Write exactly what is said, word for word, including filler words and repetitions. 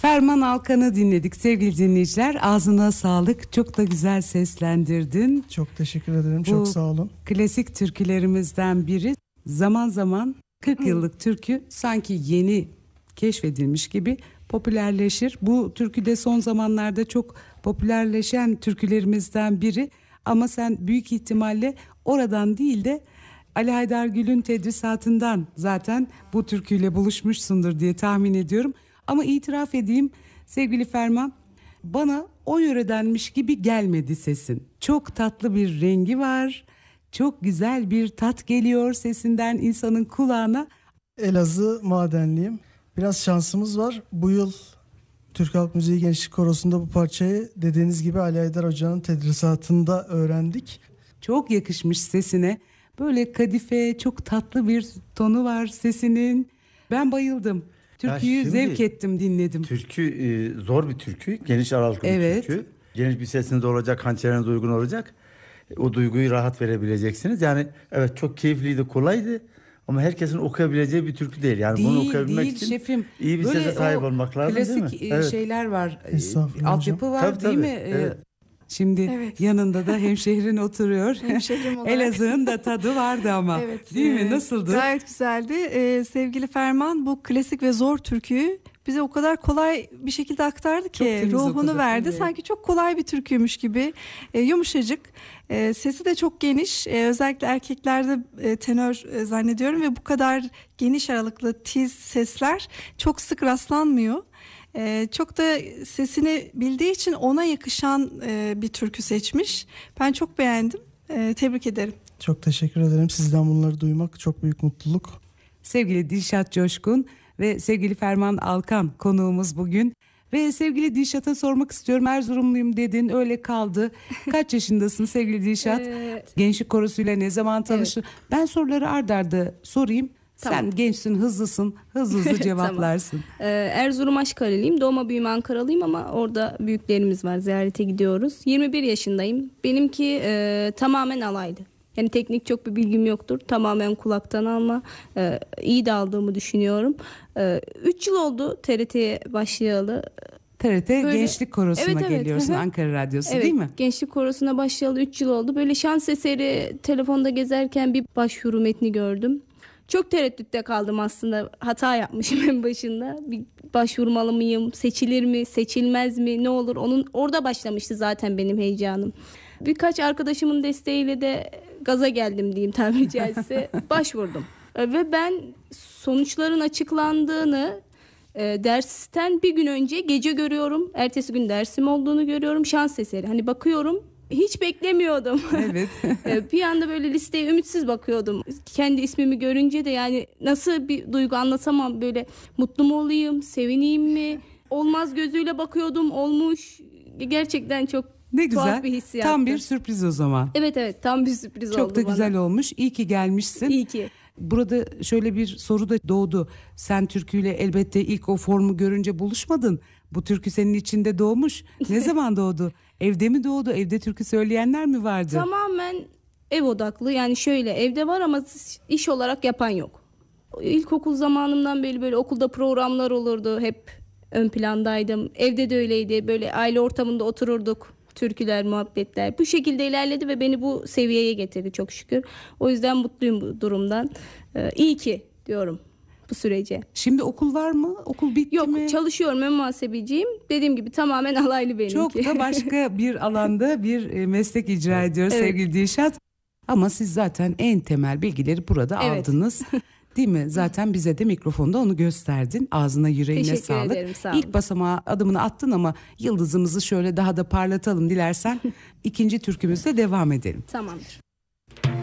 Ferman Alkan'ı dinledik sevgili dinleyiciler. Ağzına sağlık. Çok da güzel seslendirdin. Çok teşekkür ederim. Bu çok sağ olun. Klasik türkülerimizden biri. Zaman zaman kırk yıllık türkü sanki yeni keşfedilmiş gibi popülerleşir. Bu türkü de son zamanlarda çok popülerleşen türkülerimizden biri. Ama sen büyük ihtimalle oradan değil de Ali Haydargül'ün tedrisatından zaten bu türküyle buluşmuşsundur diye tahmin ediyorum. Ama itiraf edeyim sevgili Ferman, bana o yöredenmiş gibi gelmedi sesin. Çok tatlı bir rengi var, çok güzel bir tat geliyor sesinden insanın kulağına. Elazığ Madenliyim. Biraz şansımız var. Bu yıl Türk Halk Müziği Gençlik Korosu'nda bu parçayı dediğiniz gibi Ali Haydar Hoca'nın tedrisatında öğrendik. Çok yakışmış sesine. Böyle kadife, çok tatlı bir tonu var sesinin. Ben bayıldım. Türküyü zevk ettim, dinledim. Türkü e, zor bir türkü, geniş aralıklı evet. bir türkü. Geniş bir sesiniz olacak, hançeriniz uygun olacak. O duyguyu rahat verebileceksiniz. Yani evet çok keyifliydi, kolaydı. Ama herkesin okuyabileceği bir türkü değil. Yani değil, bunu okuyabilmek değil, için şefim. iyi bir böyle sese sahip olmak lazım değil mi? Klasik evet. şeyler var. Estağfurullah Altyapı var tabii, değil tabii. mi? Evet. Şimdi evet. yanında da hemşehrin oturuyor. Hemşehrim olarak. Elazığ'ın da tadı vardı ama. Evet, değil e, mi? Nasıldı? Gayet güzeldi. E, sevgili Ferman bu klasik ve zor türküyü bize o kadar kolay bir şekilde aktardı ki ruhunu okudu, verdi. Evet. Sanki çok kolay bir türküymüş gibi. E, yumuşacık. E, sesi de çok geniş. E, özellikle erkeklerde e, tenör e, zannediyorum ve bu kadar geniş aralıklı tiz sesler çok sık rastlanmıyor. Ee, çok da sesini bildiği için ona yakışan e, bir türkü seçmiş. Ben çok beğendim. Ee, tebrik ederim. Çok teşekkür ederim. Sizden bunları duymak çok büyük mutluluk. Sevgili Dilşat Coşkun ve sevgili Ferman Alkan konuğumuz bugün. Ve sevgili Dilşat'a sormak istiyorum. Erzurumluyum dedin, öyle kaldı. Kaç yaşındasın sevgili Dilşat? Evet. Gençlik Korosu'yla ne zaman tanıştın? Evet. Ben soruları ard arda sorayım. Tamam. Sen gençsin, hızlısın, hızlı hızlı cevaplarsın. Tamam. Ee, Erzurum Aşkaleliyim, doğma büyüme Ankaralıyım ama orada büyüklerimiz var, ziyarete gidiyoruz. yirmi bir yaşındayım. Benimki e, tamamen alaylı. Yani teknik çok bir bilgim yoktur. Tamamen kulaktan alma. E, iyi de aldığımı düşünüyorum. üç e, yıl oldu T R T'ye başlayalı. T R T Böyle, Gençlik Korosu'na evet, evet, geliyorsun, hı-hı. Ankara Radyosu evet, değil mi? Gençlik Korosu'na başlayalı üç yıl oldu. Böyle şans eseri telefonda gezerken bir başvuru metni gördüm. Çok tereddütte kaldım aslında. Hata yapmışım en başında. Bir başvurmalı mıyım? Seçilir mi? Seçilmez mi? Ne olur? Onun orada başlamıştı zaten benim heyecanım. Birkaç arkadaşımın desteğiyle de gaza geldim diyeyim tabiri caizse. Başvurdum. Ve ben sonuçların açıklandığını e, dersten bir gün önce gece görüyorum. Ertesi gün dersim olduğunu görüyorum. Şans eseri. Hani bakıyorum. Hiç beklemiyordum. Evet. Bir anda böyle listeye ümitsiz bakıyordum. Kendi ismimi görünce de yani nasıl bir duygu anlatamam. Böyle mutlu mu olayım, sevineyim mi? Olmaz gözüyle bakıyordum, olmuş. Gerçekten çok ne güzel. Tuhaf bir hissiyattı. Tam bir sürpriz o zaman. Evet evet, tam bir sürpriz çok oldu Çok da bana. güzel olmuş. İyi ki gelmişsin. İyi ki. Burada şöyle bir soru da doğdu. Sen türküyle elbette ilk o formu görünce buluşmadın. Bu türkü senin içinde doğmuş. Ne zaman doğdu? Evde mi doğdu? Evde türkü söyleyenler mi vardı? Tamamen ev odaklı. Yani şöyle, evde var ama iş olarak yapan yok. İlkokul zamanımdan beri böyle okulda programlar olurdu. Hep ön plandaydım. Evde de öyleydi. Böyle aile ortamında otururduk. Türküler, muhabbetler. Bu şekilde ilerledi ve beni bu seviyeye getirdi çok şükür. O yüzden mutluyum bu durumdan. Ee, iyi ki diyorum bu sürece. Şimdi okul var mı? Okul bitti Yok, mi? Yok, çalışıyorum, ön muhasebeciyim. Dediğim gibi tamamen alaylı benimki. Çok da başka bir alanda bir meslek icra ediyoruz evet. Sevgili Dilşat. Ama siz zaten en temel bilgileri burada evet. aldınız. Değil mi? Zaten bize de mikrofonda onu gösterdin. Ağzına yüreğine Teşekkür sağlık. Ederim, sağ olun. İlk basamağa adımını attın ama yıldızımızı şöyle daha da parlatalım dilersen ikinci türkümüzle devam edelim. Tamamdır.